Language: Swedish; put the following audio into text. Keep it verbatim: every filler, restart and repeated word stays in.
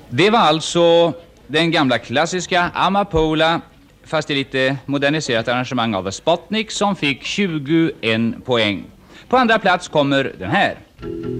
Det var alltså den gamla klassiska Amapola, fast i lite moderniserat arrangemang av Sputnik, som fick tjugoen poäng. På andra plats kommer den här.